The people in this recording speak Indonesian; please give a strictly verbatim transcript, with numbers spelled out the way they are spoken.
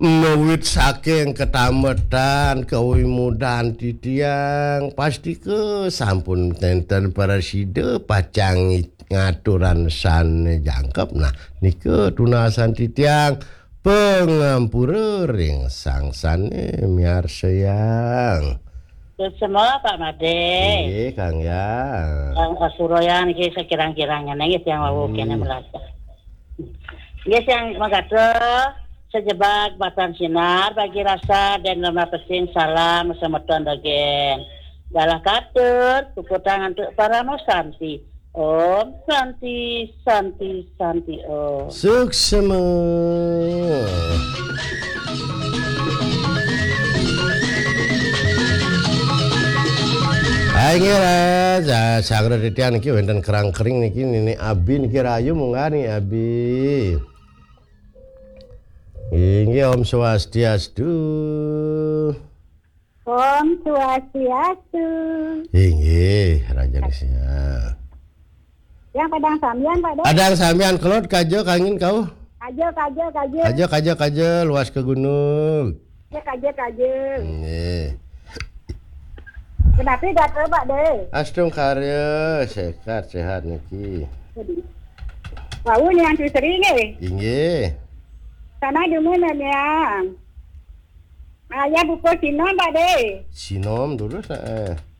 Mewit saking ketametan kewimudan titiang pasti ke sampun tenten preside pacang ngaturan san jangkep nah nike tunasan titiang pengampura ring sangsane miar sayang. Semua Pak Made. Iya Kang ya. Yang kasuroyan iki sekirang-kirangnya nangis yang mau Hmm. kene melasa. Yes yang magato sejebak batan sinar bagi rasa dan lemah pesing salam semeton dagen. Dalah katur tukutangan untuk para santi. Om santi santi santi om. Suksema. Hai ngira, sagra titian niki wonten kerang kering niki nini Abi niki rayu mungani Abi. Inggih Om Swastiastu. Om Swastiastu. Inggih Raja Sia. Yang padang samian Pak Dek. Adang samian kelot kajo kangin kau. Kajo kajo kajo. Kajo kajo kajo luas ke gunung. Ya kajo kajo. Inggih. Kenapa gatel Pak Dek? Astung karya sehat sehat niki. Wau ni yang sering eh. Inggih. Sana demen ya. Ayah buku sinom Pak Dek. Sinom dulu saya.